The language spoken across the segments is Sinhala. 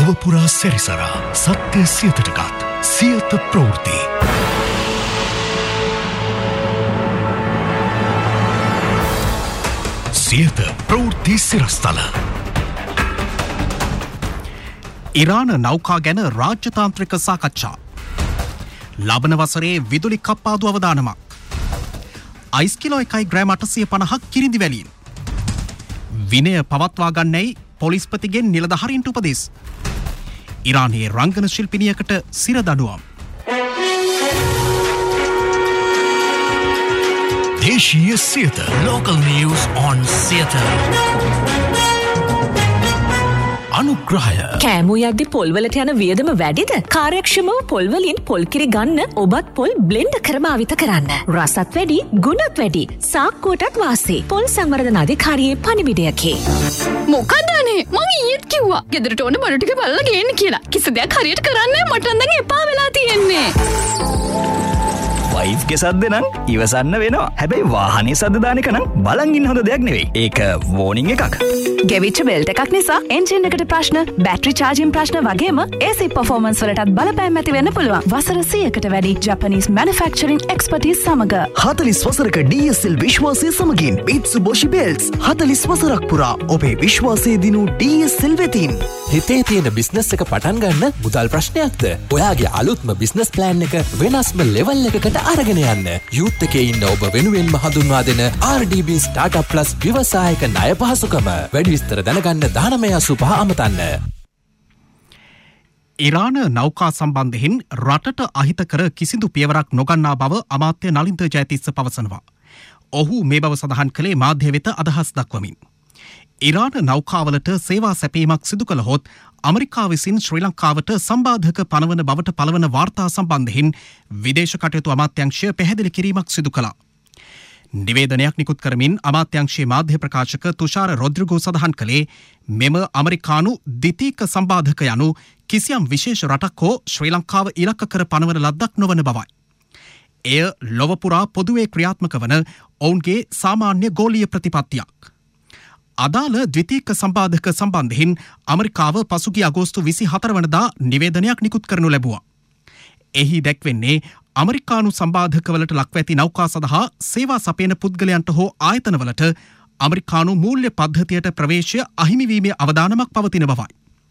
ලොවපුරා සැරිසරා සත්‍ය සියතටගත් සියත ප්‍රවෘත්ති. සියත ප්‍රවෘත්ති සිරස්තල. ඉරාන නෞකා ගැන රාජ්‍යතාන්ත්‍රික සාකච්ඡා. ලබන වසරේ විදුලි කප්පාදු අවදානමක්. Ice kilo 1.850ක් කිරිඳි වැලින්. විනය පවත්වා ගන්නයි පොලිස්පතිගෙන් නිලධාරීන්ට උපදෙස්. ඉරානයේ රංගන ශිල්පිනියකට සිර දඬුවම්. දේශීය Siyatha. Local news on Siyata. අනුග්‍රහය. කෑමු යද්දි පොල්වලට යන වියදම වැඩිද? කාර්යක්ෂමව පොල්වලින් පොල්කිරි ගන්න ඔබත් පොල් බ්ලෙන්ඩ් කර භාවිත කරන්න. රසත් වැඩි, ගුණත් වැඩි. සාක්කුවටත් වාසි. පොල් සංවර්ධන අධිකාරියේ පණිවිඩයකි. මොකද අනේ මං ඊයේත් කිව්වා ගෙදරට ඕන බඩු ටික බලලා ගේන්න කියලා. කිසි දෙයක් හරියට කරන්නේ මට නම් දැන් එපා වෙලා තියෙන්නේ. වයිෆ් ගේ සද්ද නම් ඉවසන්න වෙනවා. හැබැයි වාහනේ සද්ද දාන එක නම් බලන් ඉන්න හොඳ දෙයක් නෙවෙයි. ඒක වෝනින් එකක්. ගෙවිච්ච බෙල්ට් එකක් නිසා එන්ජින් එකට ප්‍රශ්න, බැටරි චාර්ජින් ප්‍රශ්න වගේම AC performance වලටත් බලපෑම් ඇති වෙන්න පුළුවන්. වසර 100කට වැඩි ජපනීස් manufacturing expertise සමග 40 වසරක DSL විශ්වාසය සමගින් Mitsubishi Belts 40 වසරක් පුරා ඔබේ විශ්වාසය දිනු DSL වෙතින්. හිතේ තියෙන බිස්නස් එක පටන් ගන්න මුදල් ප්‍රශ්නයක්ද? ඔයාගේ අලුත්ම බිස්නස් ප්ලෑන් එක වෙනස්ම ලෙවල් එකකට අරගෙන යන්න. යූත් එකේ ඉන්න ඔබ වෙනුවෙන්ම හඳුන්වා දෙන RDB Startup Plus ව්‍යවසායක ණය පහසුකම. වැඩි විස්තර දැනගන්න 1985 අමතන්න. ඉරාන නෞකා සම්බන්ධයෙන් රටට අහිත කර කිසිදු පියවරක් නොගන්නා බව අමාත්‍ය නලින්ද ජයතිස්ස පවසනවා. ඔහු මේ බව සඳහන් කළේ මාධ්‍ය වෙත අදහස් දක්වමින්. ඉරාන නෞකාවලට සේවා සැපීමක් සිදු කළහොත් අමරිකාව විසින් ශ්‍රී ලංකාවට සම්බාධක පනවන බවට පළවන වාර්තා සම්බන්ධයෙන් විදේශ කටයුතු අමාත්‍යංශය පැහැදිලි කිරීමක් සිදු කළා. නිවේදනයක් නිකුත් කරමින් අමාත්‍යංශයේ මාධ්‍ය ප්‍රකාශක තුෂාර රොද්රිගෝ සඳහන් කළේ මෙම අමරිකානු ද්විතීක සම්බාධක යනු කිසියම් විශේෂ රටක් හෝ ශ්‍රී ලංකාව ඉලක්ක කර පනවන ලද්දක් නොවන බවයි. එය ලොව පුරා පොදුවේ ක්‍රියාත්මක වන ඔවුන්ගේ සාමාන්‍ය ගෝලීය ප්‍රතිපත්තියක්. අදාළ ද්විතීක සම්බාධක සම්බන්ධයෙන් අමරිකාව පසුගිය අගෝස්තු 24 වනදා නිවේදනයක් නිකුත් කරනු ලැබුවා. එහි දැක්වෙන්නේ අමරිකානු සම්බාධකවලට ලක්ව ඇති නෞකා සඳහා සේවා සපයන පුද්ගලයන්ට හෝ ආයතනවලට අමරිකානු මූල්‍ය පද්ධතියට ප්‍රවේශය අහිමිවීමේ අවදානමක් පවතින බවයි.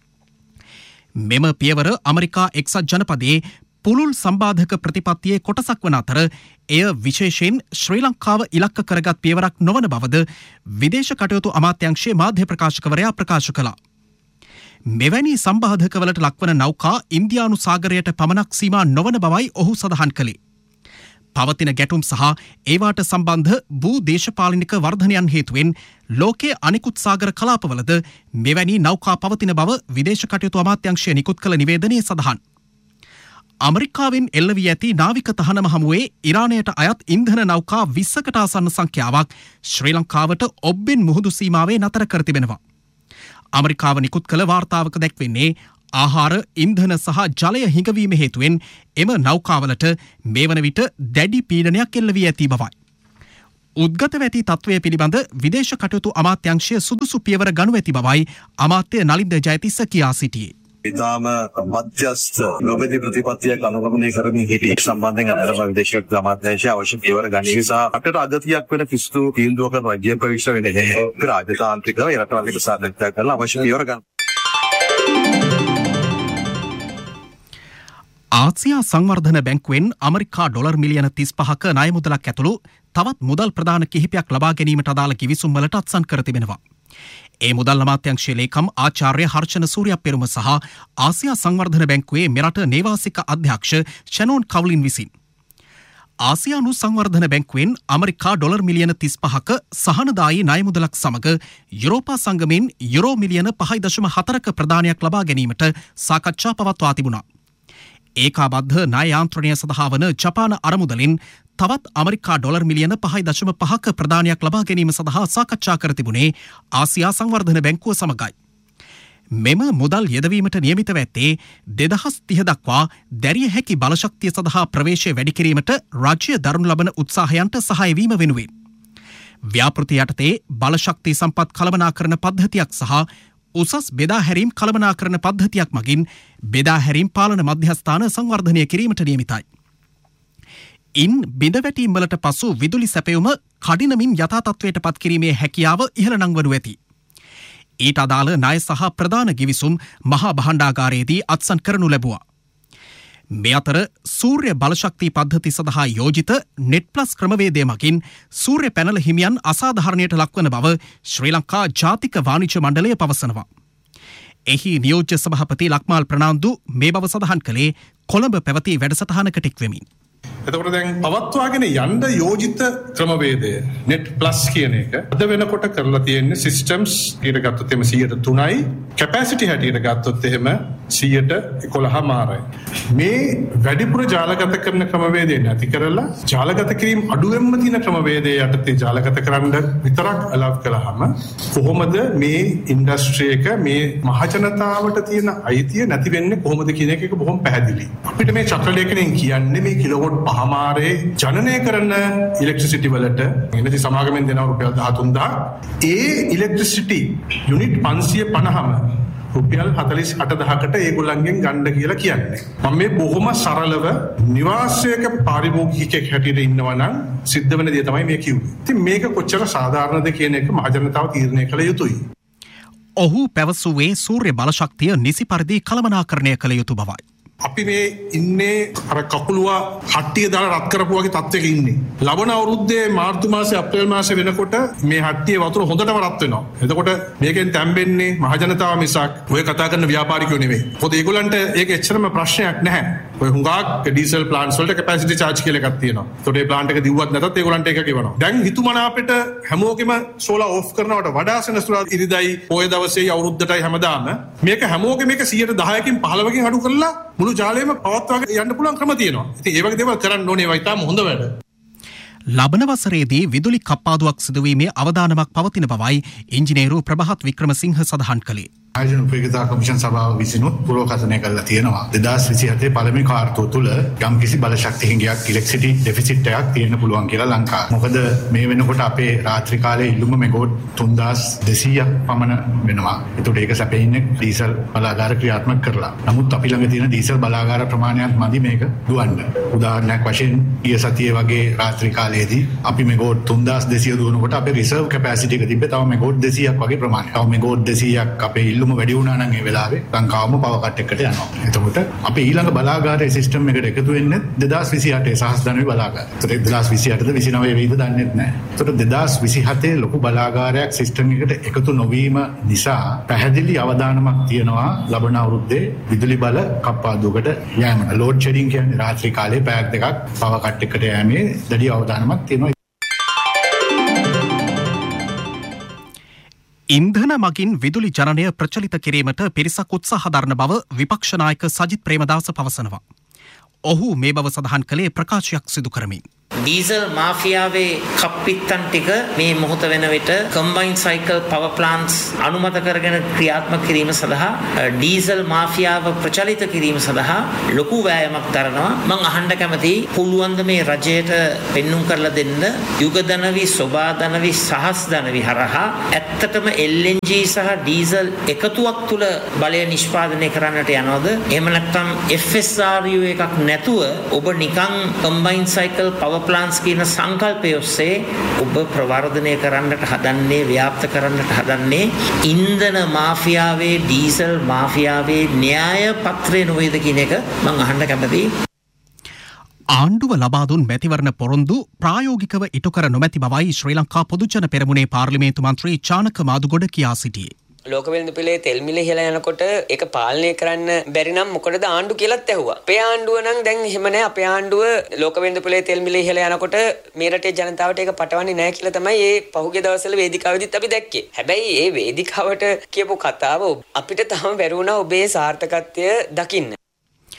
මෙම පියවර අමරිකා එක්සත් ජනපදයේ පුළුල් සම්බාධක ප්‍රතිපත්තියේ කොටසක් වන අතර එය විශේෂයෙන් ශ්‍රී ලංකාව ඉලක්ක කරගත් පියවරක් නොවන බවද විදේශ කටයුතු අමාත්‍යංශයේ මාධ්‍ය ප්‍රකාශකවරයා ප්‍රකාශ කළා. මෙවැනි සම්බාධකවලට ලක්වන නෞකා ඉන්දියානු සාගරයට පමණක් සීමා නොවන බවයි ඔහු සඳහන් කළේ. පවතින ගැටුම් සහ ඒවාට සම්බන්ධ භූ දේශපාලනික වර්ධනයන් හේතුවෙන් ලෝකයේ අනිකුත් සාගර කලාපවලද මෙවැනි නෞකා පවතින බව විදේශ කටයුතු අමාත්‍යංශය නිකුත් කළ නිවේදනයේ සඳහන්. අමරිකාවෙන් එල්ල වී ඇති නාවික තහනම හමුවේ ඉරානයට අයත් ඉන්ධන නෞකා 20කට ආසන්න සංඛ්‍යාවක් ශ්‍රී ලංකාවට ඔබ්බෙන් මුහුදු සීමාවේ නතර කර තිබෙනවා. අමරිකාව නිකුත් කළ වාර්තාවක දැක්වෙන්නේ ආහාර, ඉන්ධන සහ ජලය හිඟවීම හේතුවෙන් එම නෞකාවලට මේ වන විට දැඩි පීඩනයක් එල්ල වී ඇති බවයි. උද්ගත වැති තත්ත්වය පිළිබඳ විදේශ කටයුතු අමාත්‍යංශය සුදුසු පියවර ගනු ඇති බවයි අමාත්‍ය නලින්ද ජයතිස්ස කියා සිටියේ. ඉතාම මධ්‍යස්ථ නොබැදි ප්‍රතිපත්තියක් අනුගමනය කරමින් සිටි සම්බන්ධයෙන් අතරම විදේශ අමාත්‍යාංශය අවශ්‍ය පියවර ගනී නිසා අපට අගතියක් වෙන කිසිදු තීන්දුවක රාජ්‍ය ප්‍රවිෂ්ඨ වෙන්නේ නැහැ. රාජතාන්ත්‍රිකව රටවල් එක සාධක කරලා අවශ්‍ය පියවර ගන්න. ආසියා සංවර්ධන බැංකුවෙන් අමරිකා ඩොලර් මිලියන 35ක ණය මුදලක් ඇතුළු තවත් මුදල් ප්‍රදාන කිහිපයක් ලබා ගැනීමට අදාළ කිවිසුම් වලට අත්සන් කර තිබෙනවා. ඒ මුදල් අමාත්‍යංශයේ ලේකම් ආචාර්ය හර්ෂණ සූර්යපෙරුම සහ ආසියා සංවර්ධන බැංකුවේ මෙරට නේවාසික අධ්‍යක්ෂ ෂැනෝන් කවුලින් විසින් ආසියානු සංවර්ධන බැංකුවෙන් අමරිකා ඩොලර් මිලියන 35ක සහනදායී ණය මුදලක් සමග යුරෝපා සංගමෙන් යුරෝ මිලියන 5.4ක ප්‍රදානයක් ලබා ගැනීමට සාකච්ඡා පවත්වා තිබුණා. ඒකාබද්ධ ණය යාන්ත්‍රණය සඳහා වන ජපාන අරමුදලින් තවත් අමරිකා ඩොලර් මිලියන 5.5ක ප්‍රදානයක් ලබා ගැනීම සඳහා සාකච්ඡා කර තිබුණේ ආසියා සංවර්ධන බැංකුව සමගයි. මෙම මුදල් යෙදවීමට නියමිතව ඇත්තේ 2030 දක්වා දැරිය හැකි බලශක්තිය සඳහා ප්‍රවේශය වැඩි කිරීමට රාජ්‍ය දරනු ලබන උත්සාහයන්ට සහාය වීම වෙනුවෙන්. ව්‍යාපෘති යටතේ බලශක්ති සම්පත් කළමනාකරණ පද්ධතියක් සහ උසස් බෙදා හැරීම් කළමනාකරණ පද්ධතියක් මගින් බෙදා හැරීම් පාලන මධ්‍යස්ථාන සංවර්ධනය කිරීමට නියමිතයි. ඉන් බිඳවැටීම් වලට පසු විදුලි සැපයුම කඩිනමින් යථා තත්ත්වයට පත් කිරීමේ හැකියාව ඉහළ නංවනු ඇති. ඊට අදාළ ණය සහ ප්‍රධාන ගිවිසුම් මහා භාණ්ඩාගාරයේදී අත්සන් කරනු ලැබුවා. මේ අතර සූර්ය බලශක්ති පද්ධති සඳහා යෝජිත නෙට් ප්ලස් ක්‍රමවේදය මගින් සූර්ය පැනල හිමියන් අසාධාරණයට ලක්වන බව ශ්‍රී ලංකා ජාතික වාණිජ්‍ය මණ්ඩලය පවසනවා. එහි නියෝජ්‍ය සභාපති ලක්මාල් ප්‍රනාන්දු මේ බව සඳහන් කළේ කොළඹ පැවති වැඩසටහනකට එක්වෙමින්. එතකොට දැන් පවත්වාගෙන යන්න යෝජිත ක්‍රමවේදය net plus කියන එක අද වෙනකොට කරලා තියෙන්නේ systems ඊට ගත්තොත් එහෙම 103යි capacity හැටියට ගත්තොත් එහෙම 111මාරයි. මේ වැඩිපුර ජාලගත කරන ක්‍රමවේදය නැති කරලා ජාලගත කිරීම අඩුවෙන්ම තියෙන ක්‍රමවේදය යටතේ ජාලගත කරන්න විතරක් allow කළාම කොහොමද මේ ඉන්ඩස්ට්‍රි එක මේ මහජනතාවට තියෙන අයිතිය නැති වෙන්නේ කොහොමද කියන එක බොහොම පැහැදිලි. අපිට මේ චක්‍රලේඛනයෙන් කියන්නේ මේ කිලෝවොට් පහමාරේ ජනනය කරන ඉලෙක්ට්‍රිසිටි වලට එනදි සමාගමෙන් දෙනවා රුපියල් 13000. ඒ ඉලෙක්ට්‍රිසිටි යුනිට් 550ම රුපියල් 48000කට ඒගොල්ලන්ගෙන් ගන්න කියලා කියන්නේ. මම මේ බොහොම සරලව නිවාසයක පාරිභෝගිකයෙක් හැටියට ඉන්නවා නම් සිද්ධ වෙන දේ තමයි මේ කිව්වේ. ඉතින් මේක කොච්චර සාධාරණද කියන එක මහජනතාව තීරණය කළ යුතුයි. ඔහු පැවසුවේ සූර්ය බලශක්තිය නිසි පරිදි කළමනාකරණය කළ යුතු බවයි. අපි මේ ඉන්නේ අර කකුලුවා හට්ටිය දාලා රත් කරපු වගේ තත්ත්වයක ඉන්නේ. ලබන අවුරුද්දේ මාර්තු මාසේ අප්‍රේල් මාසේ වෙනකොට මේ හට්ටියේ වතුර හොඳටම රත් වෙනවා. එතකොට මේකෙන් තැම්බෙන්නේ මහජනතාව මිසක් ඔය කතා කරන ව්‍යාපාරිකයෝ නෙවෙයි. මොකද ඒගොල්ලන්ට ඒක එච්චරම ප්‍රශ්නයක් නැහැ. ඔය හුඟක් ඩීසල් ප්ලාන්ට්ස් වලට කැපැසිටි චාර්ජ් කියලා එකක් තියෙනවා. ඒතකොට ඒ ප්ලාන්ට් එක දිව්වත් නැතත් ඒගොල්ලන්ට ඒක ගෙවනවා. දැන් හිතුමනාපෙට හැමෝගෙම සෝලාර් ඕෆ් කරනවට වඩා සෙනසුරාදා ඉරිදයි පොය දවසේ අවුරුද්දටයි හැමදාම මේක හැමෝගෙම මේක 10%කින් 15%කින් අඩු කරලා මුළු ජාලයම පවත්වාගෙන යන්න පුළුවන් ක්‍රම තියෙනවා. ඉතින් ඒ වගේ දේවල් කරන්න ඕනේ. ඒවා ඉතාම හොඳ වැඩ. ලබන වසරේදී විදුලි කප්පාදුවක් සිදුවීමේ අවදානමක් පවතින බවයි ඉංජිනේරු ප්‍රභාත් වික්‍රමසිංහ සඳහන් කළේ. ආයෝජන උපයෝගිතා කමිෂන් සභාව විසිනුත් පුරෝකථනය කරලා තියෙනවා 2027 පළමු කාර්තුව තුළ යම්කිසි බලශක්ති හිඟයක් ඉලෙක්ට්‍රිසිටි ඩෙෆිසිට් එකක් තියෙන්න පුළුවන් කියලා ලංකාවේ. මොකද මේ වෙනකොට අපේ රාත්‍රී කාලේ ඉල්ලුම මෙගාවොට් 3200ක් පමණ වෙනවා. ඒතකොට ඒක සැපෙන්නේ ඩීසල් බලාගාර ක්‍රියාත්මක කරලා. නමුත් අපි ළඟ තියෙන ඩීසල් බලාගාර ප්‍රමාණයක් මදි මේක දුවන්න. උදාහරණයක් වශයෙන් ඊය සතියේ වගේ රාත්‍රී කාලයේදී අපි මෙගාවොට් 3200 දුවනකොට අපේ රිසර්ව් කැපැසිටි එක තිබ්බේ තව මෙගාවොට් 200ක් වගේ ප්‍රමාණයක්. තව මෙගාවොට් 200ක් අපේ වැඩි වුණා නම් ඒ වෙලාවේ ලංකාවම පවර් කට් එකකට යනවා. එතකොට අපි ඊළඟ බලාගාරයේ සිස්ටම් එකට එකතු වෙන්නේ 2028 සහස්දනවි බලාගාරය. ඒතකොට 2028ද 29 වෙයිද දන්නේ නැහැ. ඒතකොට 2027 ලොකු බලාගාරයක් සිස්ටම් එකට එකතු නොවීම නිසා පැහැදිලි අවදානමක් තියෙනවා ලබන අවුරුද්දේ විදුලි බල කප්පාදුවකට යෑමට. ලෝඩ් ෂෙඩින් කියන්නේ රාත්‍රී කාලේ පැයක් දෙකක් පවර් කට් එකකට යෑමේ දැඩි අවදානමක් තියෙනවා. ඉන්ධන මගින් විදුලි ජනනය ප්‍රචලිත කිරීමට පිරිසක් උත්සාහ දරන බව විපක්ෂ නායක සජිත් ප්‍රේමදාස පවසනවා. ඔහු මේ බව සඳහන් කළේ ප්‍රකාශයක් සිදු කරමින්. ඩීසල් මාෆියාවේ කප්පිත්තන් ටික මේ මොහොත වෙන විට කම්බයින් සයිකල් පවර් ප්ලාන්ට්ස් අනුමත කරගෙන ක්‍රියාත්මක කිරීම සඳහා ඩීසල් මාෆියාව ප්‍රචලිත කිරීම සඳහා ලොකු වෑයමක් දරනවා. මම අහන්න කැමතියි පුළුවන් ද මේ රජයට පෙන්눔 කරලා දෙන්න යුගදනවි සෝබාදනවි සහස්දනවි හරහා ඇත්තටම LNG සහ ඩීසල් එකතුවක් තුල බලය නිෂ්පාදනය කරන්නට යනවද? එහෙම නැත්නම් FSRU එකක් නැතුව ඔබ නිකන් කම්බයින් සයිකල් පවර් ප්ලාන්ට්ස් කියන සංකල්පය ඔස්සේ ඔබ ප්‍රවර්ධනය කරන්නට හදන්නේ ව්‍යාප්ත කරන්නට හදන්නේ ඉන්ධන මාෆියාවේ ඩීසල් මාෆියාවේ න්‍යාය පත්‍රය නොවේද කියන එක මම අහන්න කැමතියි. ආණ්ඩුව ලබා දුන් මැතිවරණ පොරොන්දු ප්‍රායෝගිකව ඉටු කර නොමැති බවයි ශ්‍රී ලංකා පොදුජන පෙරමුණේ පාර්ලිමේන්තු මන්ත්‍රී චානක මාදුගොඩ කියා සිටියේ. ලෝක වෙළඳ පොලේ තෙල් මිල ඉහළ යනකොට ඒක පාලනය කරන්න බැරි නම් මොකටද ආණ්ඩු කියලාත් ඇහුවා. අපේ ආණ්ඩුව නම් දැන් එහෙම නැහැ. අපේ ආණ්ඩුව ලෝක වෙළඳ පොලේ තෙල් මිල ඉහළ යනකොට මේ රටේ ජනතාවට ඒක පටවන්නේ නැහැ කියලා තමයි මේ පහුගිය දවස්වල වේදිකාවෙදිත් අපි දැක්කේ. හැබැයි මේ වේදිකාවට කියපු කතාව අපිට තාම බැරි වුණා ඔබේ සාර්ථකත්වය දකින්න.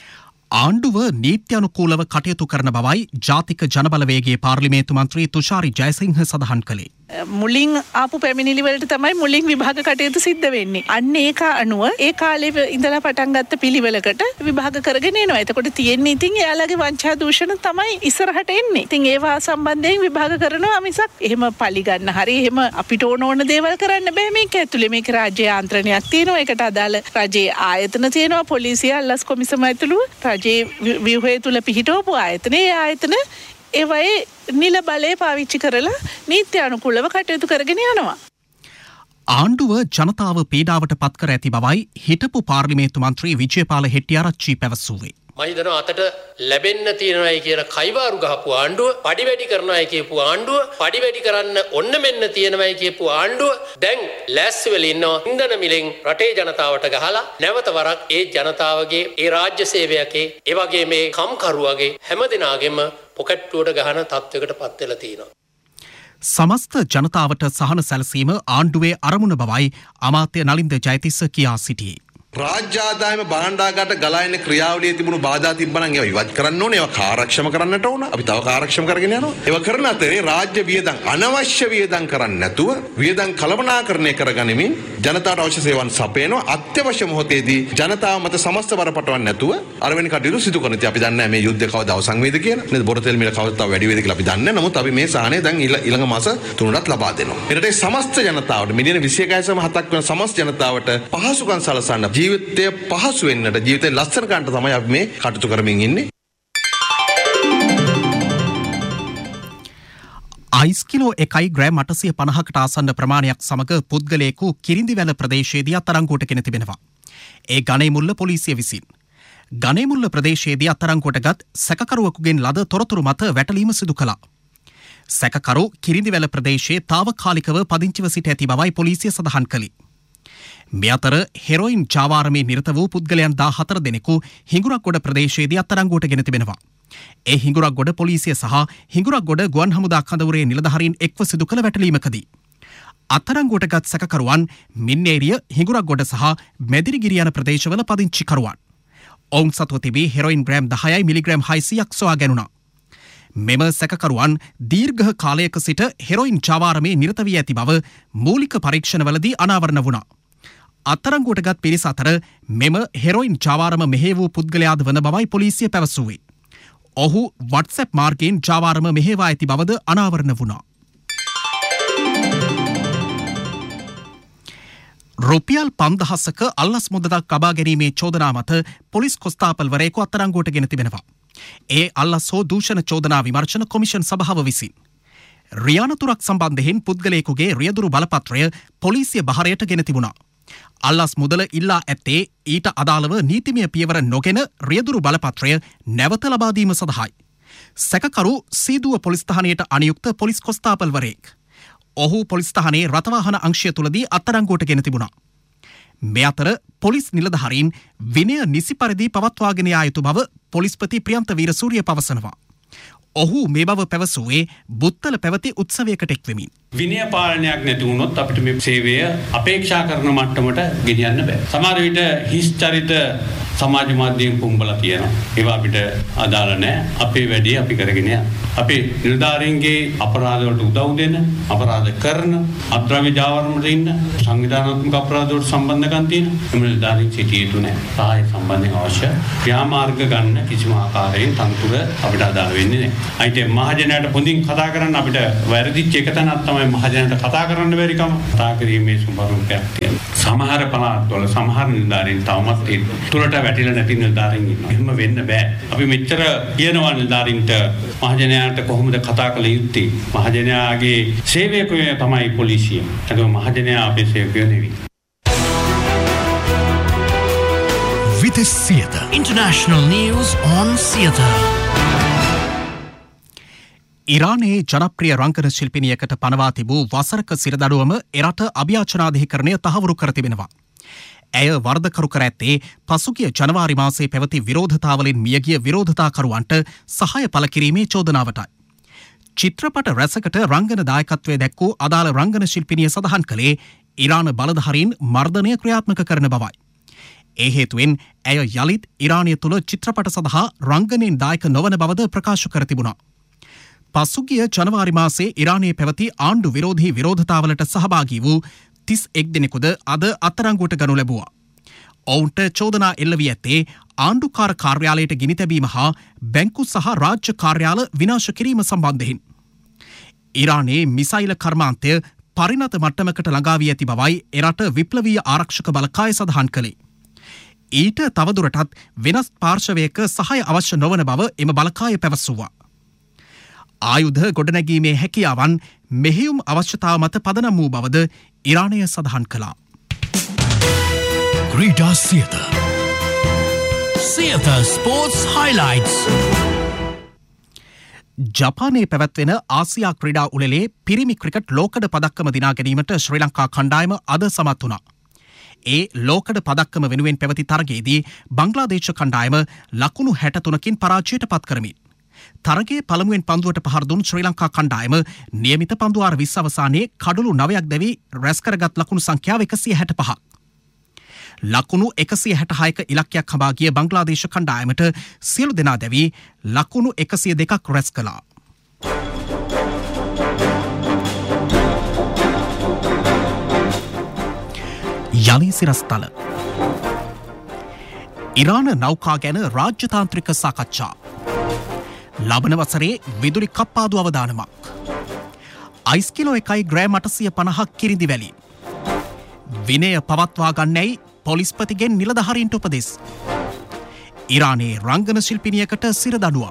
ආණ්ඩුව නීත්‍යනුකූලව කටයුතු කරන බවයි ජාතික ජනබලවේගයේ පාර්ලිමේන්තු මන්ත්‍රී තුෂාරි ජයසිංහ සඳහන් කළේ. මුලින් ආපු පැමිණිලි වලට තමයි මුලින් විභාග කටයුතු සිද්ධ වෙන්නේ. අන්න ඒක අනුව ඒ කාලේ ඉඳලා පටන් ගත්ත පිළිවෙලකට විභාග කරගෙන එනවා. එතකොට තියෙන්නේ ඉතින් එයාලගේ වංචා දූෂණ තමයි ඉස්සරහට එන්නේ. ඉතින් ඒවා සම්බන්ධයෙන් විභාග කරනවා මිසක් එහෙම පලි ගන්න හරි එහෙම අපිට ඕන දේවල් කරන්න බෑ. මේක ඇතුලේ මේක රාජ්‍ය යාන්ත්‍රණයක් තියෙනවා. ඒකට අදාළ රජයේ ආයතන තියෙනවා. පොලිසිය අල්ලස් කොමිසම ඇතුළු රජයේ ව්‍යුහය තුල පිහිටවපු ආයතන. ඒ ආයතන ඒවයේ නිල බලය පාවිච්චි කරලා නීත්‍යානුකූලව කටයුතු කරගෙන යනවා. ආණ්ඩුව ජනතාව පීඩාවට පත් කර ඇති බවයි හිටපු පාර්ලිමේන්තු මන්ත්‍රී විජයපාල හෙට්ටිආරච්චි පැවසුවේ. මම හිතනවා අතට ලැබෙන්න තියෙනවායි කියලා කයිවාරු ගහපු ආණ්ඩුව, පඩි වැඩි කරනවායි කියපු ආණ්ඩුව, පඩි වැඩි කරන්න ඔන්න මෙන්න තියෙනවායි කියපු ආණ්ඩුව දැන් ලෑස්ති වෙලා ඉන්නවා ඉන්ධන මිලෙන් රටේ ජනතාවට ගහලා නැවත වරක් ඒ ජනතාවගේ ඒ රාජ්‍ය සේවයකේ ඒ වගේ මේ කම්කරුවගේ හැමදෙනාගේම පොකට්ටුවට ගහන තත්වයකට පත් වෙලා තියෙනවා. සමස්ත ජනතාවට සහන සැලසීම ආණ්ඩුවේ අරමුණ බවයි අමාත්‍ය නලින්ද ජයතිස්ස කියා සිටියේ. රාජ්‍ය ආදායම භාණ්ඩාගාරට ගලා එන ක්‍රියාවලියේ තිබුණු බාධා තිබ්බනම් ඒවා ඉවත් කරන්න ඕනේ. ඒවා කාර්යක්ෂම කරන්නට ඕන. අපි තව කාර්යක්ෂම කරගෙන යනවා. ඒවා කරන අතරේ රාජ්‍ය වියදම් අනවශ්‍ය වියදම් කරන්නේ නැතුව වියදම් කළමනාකරණය කරගනිමින් ජනතාවට අවශ්‍ය සේවන් සපයනවා. අත්‍යවශ්‍ය මොහොතේදී ජනතාව මත සමස්ත බර පටවන්නේ නැතුව අරවෙනි කටයුතු සිදු කරන ඉතින් අපි දන්නේ නැහැ මේ යුද්ධය කවදා අවසන් වෙයිද කියලා. නේද? බොර තෙල් මිල කවදා වැඩි වෙයිද කියලා අපි දන්නේ නැහැ. නමුත් අපි මේ සාහනය දැන් ඊළඟ මාස 3ටත් ලබා දෙනවා. ඊට සමස්ත ජනතාවට මිලියන 21.7ක් වෙන සමස්ත ජනතාවට පහසුකම් සලසන්න ජීවිතය පහසු වෙන්නට ජීවිතේ ලස්සන ගන්නට තමයි අපි මේ කටයුතු කරමින් ඉන්නේ. අයිස් කිලෝ 1 ග්‍රෑම් 850කට ආසන්න ප්‍රමාණයක් සමග පුද්ගලයෙකු කිරිඳිවැල ප්‍රදේශයේදී අත්අඩංගුවට ගෙන තිබෙනවා. ඒ ගණේමුල්ල පොලිසිය විසින් ගණේමුල්ල ප්‍රදේශයේදී අත්අඩංගුවටගත් සැකකරුවෙකුගෙන් ලද තොරතුරු මත වැටලීම සිදු කළා. සැකකරු කිරිඳිවැල ප්‍රදේශයේ තාවකාලිකව පදිංචිව සිට ඇති බවයි පොලිසිය සඳහන් කළේ. මේ අතර හෙරොයින් ජාවාරමේ නිරත වූ පුද්ගලයන් 14 දෙනෙකු හිඟුරක්ගොඩ ප්‍රදේශයේදී අත්අඩංගුවට ගෙන තිබෙනවා. ඒ හිඟුරක්ගොඩ පොලිසිය සහ හිඟුරක්ගොඩ ගුවන් හමුදා කඳවුරේ නිලධාරීන් එක්ව සිදු කළ වැටලීමකදී අත්අඩංගුවටගත් සැකකරුවන් මින්නේරිය හිඟුරක්ගොඩ සහ මැදිරිගිරිය යන ප්‍රදේශවල පදිංචිකරුවන්. ඔවුන් සතුව තිබී හෙරොයින් ග්‍රෑම් 10යි මිලිග්‍රෑම් 600ක් සොයා ගැනුණා. මෙම සැකකරුවන් දීර්ඝ කාලයක සිට හෙරොයින් ජාවාරමේ නිරත වී ඇති බව මූලික පරීක්ෂණවලදී අනාවරණ වුණා. අත්අඩංගුවටගත් පිරිස අතර මෙම හෙරොයින් ජාවාරම මෙහෙය වූ පුද්ගලයාද වන බවයි පොලිසිය පැවසුවේ. ඔහු WhatsApp මාර්ගයෙන් ජාවාරම මෙහෙවා ඇති බවද අනාවරණ වුණා. රුපියල් 5000ක අල්ලස් මුදලක් ලබා ගැනීමේ චෝදනා මත පොලිස් කොස්තාපල්වරයෙකු අත්අඩංගුවට ගෙන තිබෙනවා. ඒ අල්ලස් හෝ දූෂණ චෝදනා විමර්ශන කොමිෂන් සභාව විසින් රියානතුරක් සම්බන්ධයෙන් පුද්ගලයෙකුගේ රියදුරු බලපත්‍රය පොලිසිය බහරයට ගෙන තිබුණා. අල්ලස් මුදල ඉල්ලා ඇත්තේ ඊට අදාළව නීතිමය පියවර නොගෙන රියදුරු බලපත්‍රය නැවත ලබා දීම සඳහායි. සැකකරු සීදුව පොලිස් ස්ථානයට අනියුක්ත පොලිස් කොස්තාපල්වරයෙක්. ඔහු පොලිස් ස්ථානයේ රථවාහන අංශය තුලදී අත්අඩංගුවට ගෙන තිබුණා. මේ අතර පොලිස් නිලධාරීන් විනය නිසි පරිදි පවත්වාගෙන යා යුතු බව පොලිස්පති ප්‍රියන්ත වීරසූරිය පවසනවා. ඔහු මේ බව පැවසුවේ බුත්තල පැවති උත්සවයකට එක්වෙමින්. විනය පාලනයක් නැති වුණොත් අපිට මේ සේවය අපේක්ෂා කරන මට්ටමට ගෙනියන්න බෑ. සමහර විට හිස් චරිත සමාජ මාධ්‍යයෙන් පුම්බලා තියෙනවා. ඒවා අපිට අදාළ නැහැ. අපේ වැඩේ අපි කරගෙන යන්න. අපේ නිලධාරීන්ගේ අපරාධ වලට උදව් දෙන, අපරාධ කරන, අද්‍රව්‍ය ජාවාරමට ඉන්න, සංවිධානාත්මක අපරාධ වලට සම්බන්ධකම් තියෙන එම නිලධාරීන් සිටිය යුතු නැහැ. සහාය සම්බන්ධයෙන් අවශ්‍ය ක්‍රියාමාර්ග ගන්න කිසිම ආකාරයෙන් තනතුර අපිට අදාළ වෙන්නේ නැහැ. අයිතේ මහජනයාට හොඳින් කතා කරන්න අපිට වැරදිච්ච එක තැනක් තමයි මහජනයාට කතා කරන්න බැරිකම. කතා කිරීමේ සුබරුපයක් තියෙනවා. සමහර පළාත්වල සමහර නිලධාරීන් තවමත් ඒ තුරට වැටිලා නැති නිලධාරීන් ඉන්නවා. එහෙම වෙන්න බෑ. අපි මෙච්චර කියනවා නිලධාරීන්ට මහජනයාට කොහොමද කතා කළ යුත්තේ? මහජනයාගේ සේවකයෝ තමයි පොලිසිය. ඒක මහජනයා අපේ සේවකයෝ නෙවෙයි. Vites Theatre. International news on theatre. ඉරානයේ ජනප්‍රිය රංගන ශිල්පිනියකට පනවා තිබූ වසරක සිරදඩුවම එරට අභ්‍යාචනාධිකරණය තහවුරු කර තිබෙනවා. ඇය වර්ධකරු කර ඇත්තේ පසුගිය ජනවාරි මාසයේ පැවති විරෝධතාවලින් මියගිය විරෝධතාකරුවන්ට සහාය පළ කිරීමේ චෝදනාවටයි. චිත්‍රපට රැසකට රංගන දායකත්වය දැක්වූ අදාළ රංගන ශිල්පිනිය සඳහන් කළේ ඉරාන බලධාරීන් මර්ධනය ක්‍රියාත්මක කරන බවයි. ඒ හේතුවෙන් ඇය යළිත් ඉරානය තුළ චිත්‍රපට සඳහා රංගනයෙන් දායක නොවන බවද ප්‍රකාශ කර තිබුණා. පසුගිය ජනවාරි මාසයේ ඉරානයේ පැවති ආණ්ඩු විරෝධී විරෝධතාවලට සහභාගී වූ 31 දෙනෙකුද අද අත්අඩංගුවට ගනු ලැබුවා. ඔවුන්ට චෝදනා එල්ල වී ඇත්තේ ආණ්ඩුකාර කාර්යාලයට ගිනි තැබීම හා බැංකු සහ රාජ්‍ය කාර්යාල විනාශ කිරීම සම්බන්ධයෙන්. ඉරානයේ මිසයිල කර්මාන්තය පරිණත මට්ටමකට ළඟා වී ඇති බවයි එරට විප්ලවීය ආරක්ෂක බලකාය සඳහන් කළේ. ඊට තවදුරටත් වෙනස් පාර්ශවයක සහාය අවශ්‍ය නොවන බව එම බලකාය පැවසුවා. ආයුධ ගොඩනැගීමේ හැකියාවන් මෙහෙයුම් අවශ්‍යතාව මත පදනම් වූ බවද ඉරානය සඳහන් කළා. ක්‍රීඩා සියත ස්පෝර්ට්ස් හයිලයිට්ස්. ජපානයේ පැවැත්වෙන ආසියා ක්‍රීඩා උළෙලේ පිරිමි ක්‍රිකට් ලෝකඩ පදක්කම දිනා ගැනීමට ශ්‍රී ලංකා කණ්ඩායම අද සමත් වුණා. ඒ ලෝකඩ පදක්කම වෙනුවෙන් පැවති තරගයේදී බංග්ලාදේශ කණ්ඩායම ලකුණු 63කින් පරාජයට පත් කරමින් තරගයේ පළමුවෙන් පන්දුවට පහර දුන් ශ්‍රී ලංකා කණ්ඩායම නියමිත පන්දු වාර 20 අවසානයේ කඩලු 9ක් දැවි රැස් කරගත් ලකුණු සංඛ්‍යාව 165ක්. ලකුණු 166ක ඉලක්කයක් හඹා ගිය බංග්ලාදේශ කණ්ඩායමට සියලු දෙනා දැවි ලකුණු 102ක් රැස් කළා. යලි සිරස්තල ඉරාන නෞකා ගැන රාජ්‍යතාන්ත්‍රික සාකච්ඡා. ලබන වසරේ විදුලි කප්පාදු අවදානමක්. අයිස් කිලෝ 1 ග්‍රෑම් 850ක් කිරිඳි වැලි. විනය පවත්වා ගන්නැයි පොලිස්පතිගෙන් නිලධාරීන්ට උපදෙස්. ඉරානයේ රංගන ශිල්පිනියකට සිරදඬුවම්.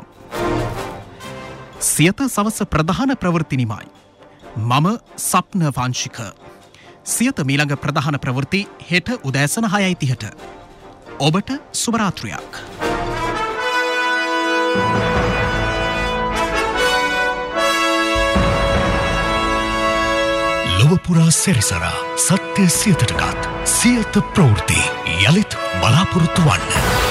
සියත සවස ප්‍රධාන ප්‍රවෘත්ති නිමයි. මම සප්න වංශික. සියත මීළඟ ප්‍රධාන ප්‍රවෘත්ති හෙට උදෑසන 6:30ට. ඔබට සුබ රාත්‍රියක්. ලොවපුරා සැරිසරා සත්‍ය සියතටගත් සියත ප්‍රවෘත්ති යළිත් බලාපොරොත්තු වන්න.